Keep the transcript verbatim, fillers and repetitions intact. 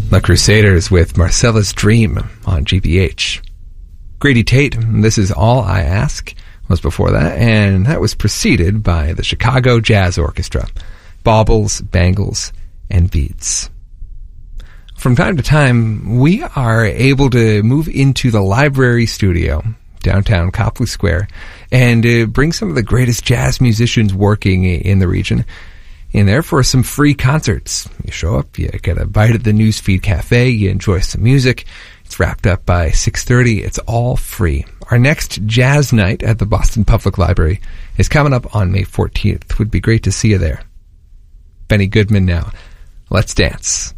The Crusaders with Marcella's Dream on G B H. Grady Tate, This Is All I Ask, was before that, and that was preceded by the Chicago Jazz Orchestra, Baubles, Bangles, and Beads. From time to time, we are able to move into the library studio, downtown Copley Square, and uh, bring some of the greatest jazz musicians working in the region in there for some free concerts. You show up, you get a bite at the Newsfeed Cafe, you enjoy some music. It's wrapped up by six thirty. It's all free. Our next jazz night at the Boston Public Library is coming up on May fourteenth. Would be great to see you there. Benny Goodman now. Let's dance.